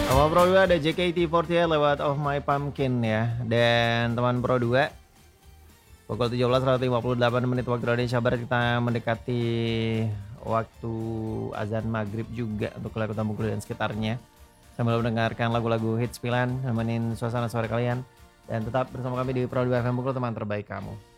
Sama Pro 2 ada JKT48 lewat Of My Pumpkin ya. Dan teman Pro 2 pukul 17.58 menit waktu Indonesia Barat, kita mendekati waktu azan maghrib juga untuk wilayah Kota Bengkulu dan sekitarnya. Sambil mendengarkan lagu-lagu hits pilihan, nemenin suasana sore kalian. Dan tetap bersama kami di Pro 2 FM Bengkulu, teman terbaik kamu.